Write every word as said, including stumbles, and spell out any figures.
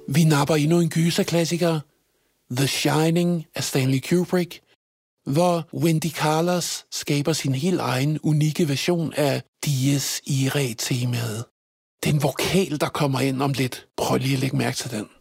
Vi napper endnu en gyserklassiker, The Shining af Stanley Kubrick, hvor Wendy Carlos skaber sin helt egen unikke version af Dies Irae-temaet. Det er en vokal, der kommer ind om lidt. Prøv lige at lægge mærke til den.